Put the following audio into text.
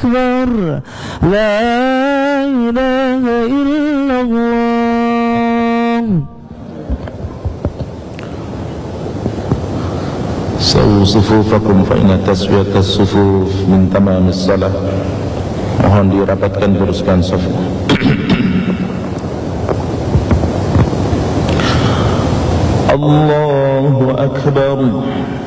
أكبر لا إله إلا الله. Sawu sufufakum fa inna taswiyatas sufuf min tamamis salah. Mohon dirapatkan, luruskan saf. Allahu Akbar.